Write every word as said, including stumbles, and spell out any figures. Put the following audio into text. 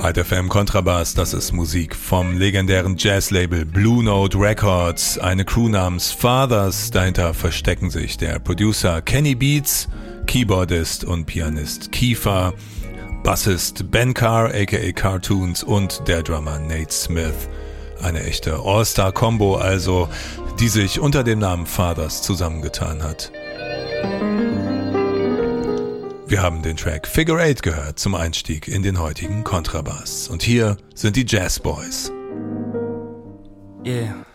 Hyde F M Kontrabass, das ist Musik vom legendären Jazzlabel Blue Note Records, eine Crew namens Fathers, dahinter verstecken sich der Producer Kenny Beats, Keyboardist und Pianist Kiefer, Bassist Ben Carr aka Cartoons und der Drummer Nate Smith. Eine echte All-Star-Kombo also, die sich unter dem Namen Fathers zusammengetan hat. Wir haben den Track Figure Eight gehört zum Einstieg in den heutigen Kontrabass. Und hier sind die Jazz Boys. Yeah.